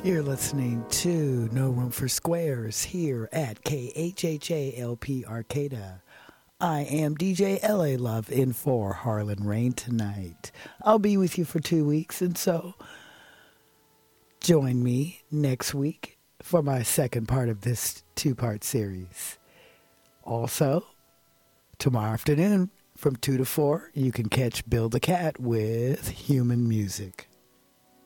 You're listening to No Room for Squares here at KHHA-LP Arcata. I am DJ LA Love in for Harlan Rain tonight. I'll be with you for 2 weeks, and so join me next week for my second part of this two-part series. Also, tomorrow afternoon from 2 to 4, you can catch Bill the Cat with Human Music.